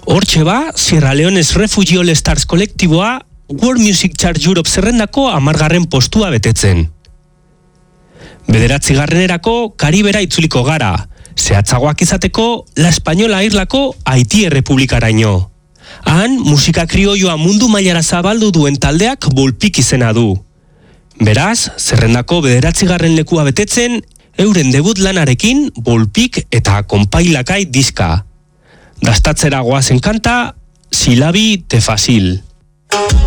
Hortxe ba, Sierra Leone's Refugee All Stars kolektiboa World Music Chart Europe zerrendako 10. postua betetzen. 9. Karibera itzuliko gara, zehatzagoak izateko La Española irlako Haiti Errepublikaraino. Han, musika krioioa mundu mailara zabaldu duen taldeak Volpic izena du. Beraz, zerrendako 9. lekua betetzen, euren debut lanarekin Volpic eta konpailakai diska. Dastatzera goazen kanta, Silabi te Fasil.